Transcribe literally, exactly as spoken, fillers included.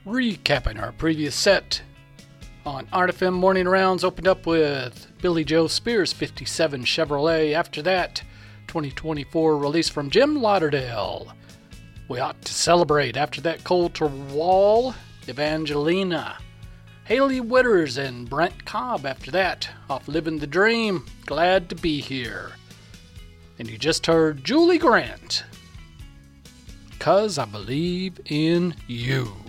Recapping our previous set on Art F M Morning Rounds, opened up with Billy Joe Spears' fifty-seven Chevrolet. After that, twenty twenty-four release from Jim Lauderdale, We Ought to Celebrate. After that, Colter Wall, Evangelina. Haley Witters and Brent Cobb after that, off Living the Dream, Glad to Be Here. And you just heard Julie Grant, 'Cause I Believe in You.